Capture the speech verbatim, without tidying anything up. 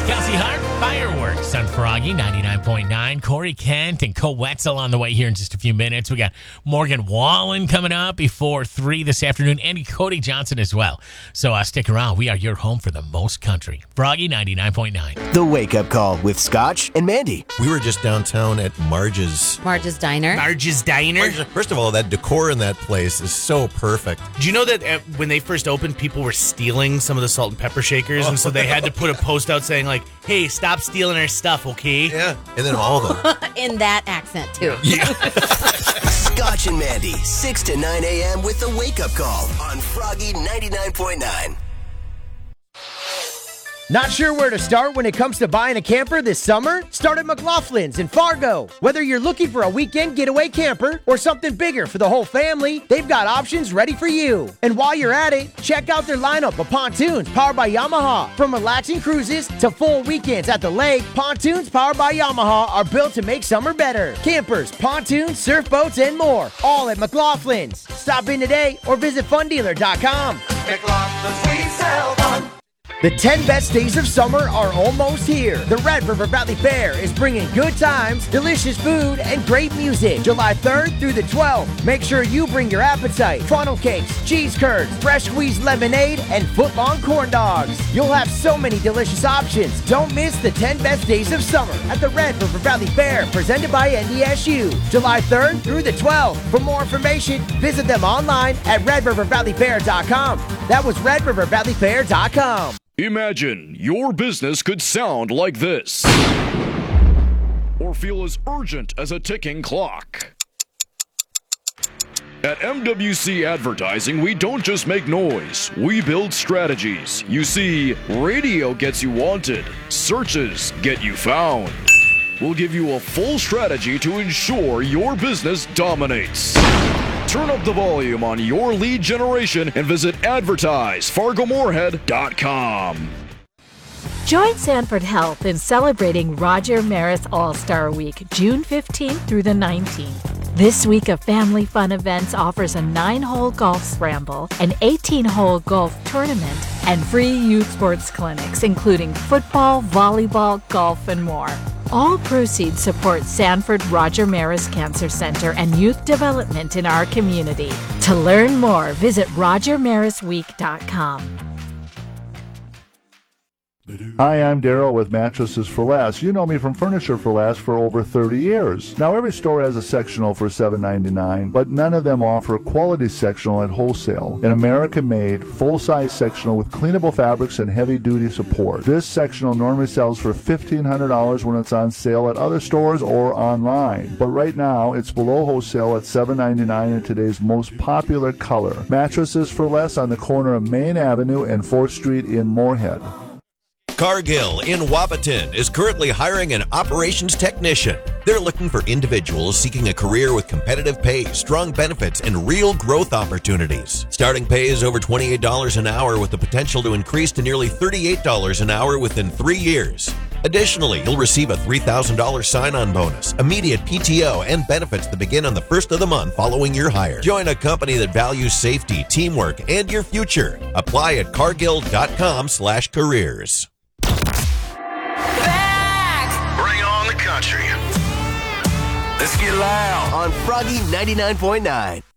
Kelsey Hart, Fireworks on Froggy ninety-nine point nine. Corey Kent and Cole Wetzel on the way here in just a few minutes. We got Morgan Wallen coming up before three this afternoon, and Cody Johnson as well. So uh, stick around. We are your home for the most country. Froggy ninety-nine point nine. The Wake Up Call with Scotch and Mandy. We were just downtown at Marge's. Marge's Diner. Marge's Diner. Marge's, first of all, that decor in that place is so perfect. Do you know that uh, when they first opened, people were stealing some of the salt and pepper shakers, and so they had to put a post out saying, like, hey, stop stealing our stuff, okay? Yeah, and then all of them. In that accent, too. Yeah. Scotch and Mandy, six to nine a.m. with The Wake Up Call on Froggy ninety-nine point nine. Not sure where to start when it comes to buying a camper this summer? Start at McLaughlin's in Fargo. Whether you're looking for a weekend getaway camper or something bigger for the whole family, they've got options ready for you. And while you're at it, check out their lineup of pontoons powered by Yamaha. From relaxing cruises to full weekends at the lake, pontoons powered by Yamaha are built to make summer better. Campers, pontoons, surf boats, and more, all at McLaughlin's. Stop in today or visit fun dealer dot com. McLaughlin's, we sell fun. The ten best days of summer are almost here. The Red River Valley Fair is bringing good times, delicious food, and great music. July third through the twelfth. Make sure you bring your appetite. Funnel cakes, cheese curds, fresh squeezed lemonade, and foot-long corn dogs. You'll have so many delicious options. Don't miss the ten best days of summer at the Red River Valley Fair, presented by N D S U. July third through the twelfth. For more information, visit them online at red river valley fair dot com. That was red river valley fair dot com. Imagine your business could sound like this, or feel as urgent as a ticking clock. At M W C Advertising, we don't just make noise, we build strategies. You see, radio gets you wanted, searches get you found. We'll give you a full strategy to ensure your business dominates. Turn up the volume on your lead generation and visit advertise fargo moorhead dot com. Join Sanford Health in celebrating Roger Maris All-Star Week, June fifteenth through the nineteenth. This week of family fun events offers a nine-hole golf scramble, an eighteen-hole golf tournament, and free youth sports clinics, including football, volleyball, golf, and more. All proceeds support Sanford Roger Maris Cancer Center and youth development in our community. To learn more, visit roger maris week dot com. Hi, I'm Daryl with Mattresses for Less. You know me from Furniture for Less for over thirty years. Now, every store has a sectional for seven ninety-nine, but none of them offer a quality sectional at wholesale. An American-made, full-size sectional with cleanable fabrics and heavy-duty support. This sectional normally sells for fifteen hundred dollars when it's on sale at other stores or online. But right now, it's below wholesale at seven ninety-nine in today's most popular color. Mattresses for Less on the corner of Main Avenue and fourth Street in Moorhead. Cargill in Wapaton is currently hiring an operations technician. They're looking for individuals seeking a career with competitive pay, strong benefits, and real growth opportunities. Starting pay is over twenty-eight dollars an hour with the potential to increase to nearly thirty-eight dollars an hour within three years. Additionally, you'll receive a three thousand dollars sign-on bonus, immediate P T O, and benefits that begin on the first of the month following your hire. Join a company that values safety, teamwork, and your future. Apply at cargill dot com slash careers. Bring on the country. Let's get loud On Froggy ninety-nine point nine.